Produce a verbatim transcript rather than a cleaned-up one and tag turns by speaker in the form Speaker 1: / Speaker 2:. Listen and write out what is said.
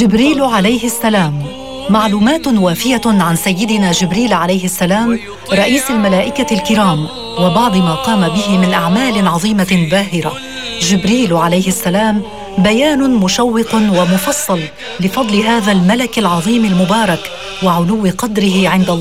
Speaker 1: جبريل عليه السلام. معلومات وافية عن سيدنا جبريل عليه السلام، رئيس الملائكة الكرام، وبعض ما قام به من أعمال عظيمة باهرة. جبريل عليه السلام بيان مشوق ومفصل لفضل هذا الملك العظيم المبارك وعلو قدره عند الله